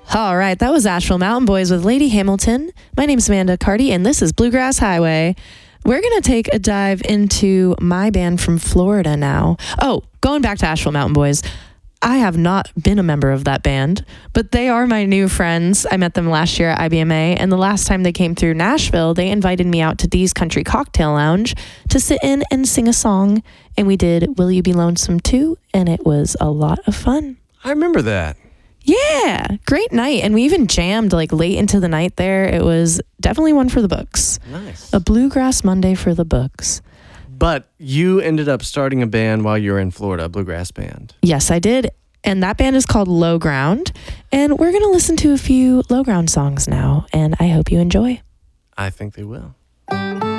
All right, that was Asheville Mountain Boys with Lady Hamilton. My name's Amanda Carty, and this is Bluegrass Highway. We're going to take a dive into my band from Florida now. Oh, going back to Asheville Mountain Boys, I have not been a member of that band, but they are my new friends. I met them last year at IBMA, and the last time they came through Nashville, they invited me out to Dee's Country Cocktail Lounge to sit in and sing a song, and we did Will You Be Lonesome Too, and it was a lot of fun. I remember that. Yeah, great night. And we even jammed like late into the night there. It was definitely one for the books. Nice. A Bluegrass Monday for the books. But you ended up starting a band while you were in Florida, a bluegrass band. Yes, I did. And that band is called Low Ground. And we're going to listen to a few Low Ground songs now. And I hope you enjoy. I think they will.